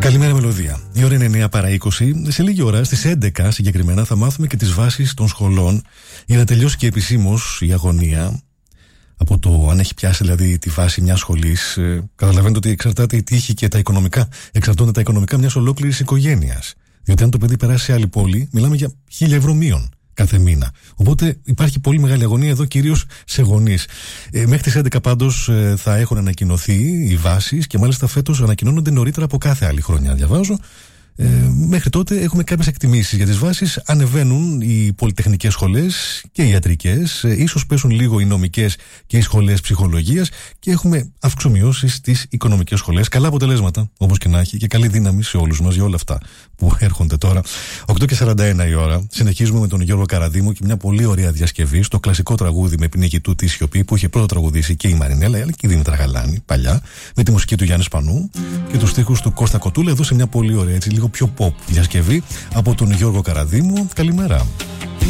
Καλημέρα Μελωδία. Η ώρα είναι 9 παρά 20. Σε λίγη ώρα, στις 11 συγκεκριμένα, θα μάθουμε και τις βάσεις των σχολών για να τελειώσει και επισήμως η αγωνία. Από το αν έχει πιάσει δηλαδή τη βάση μιας σχολής, καταλαβαίνετε ότι εξαρτάται η τύχη και τα οικονομικά. Εξαρτώνται τα οικονομικά μιας ολόκληρης οικογένειας. Διότι αν το παιδί περάσει σε άλλη πόλη, μιλάμε για 1.000 ευρώ μείον κάθε μήνα. Οπότε υπάρχει πολύ μεγάλη αγωνία εδώ, κυρίως σε γονείς. Μέχρι τις 11 πάντως θα έχουν ανακοινωθεί οι βάσεις και μάλιστα φέτος ανακοινώνονται νωρίτερα από κάθε άλλη χρονιά. Διαβάζω. Μέχρι τότε έχουμε κάποιες εκτιμήσεις για τις βάσεις. Ανεβαίνουν οι πολυτεχνικές σχολές και οι ιατρικές, ίσως πέσουν λίγο οι νομικές και οι σχολές ψυχολογίας και έχουμε αυξομοιώσεις στις οικονομικές σχολές. Καλά αποτελέσματα, όπως και να έχει, και καλή δύναμη σε όλους μας για όλα αυτά που έρχονται τώρα. 8:41 η ώρα. Συνεχίζουμε με τον Γιώργο Καραδίμου και μια πολύ ωραία διασκευή στο κλασικό τραγούδι με πνίγη του τη σιωπή που είχε πρώτα τραγουδήσει και η Μαρινέλα αλλά και η Δήμητρα Γαλάνη παλιά, με τη μουσική του Γιάννη Σπανού και τους στίχους του Κώστα Κοτούλα, εδώ σε μια πολύ ωραία, έτσι λίγο πιο pop διασκευή από τον Γιώργο Καραδίμου. Καλημέρα.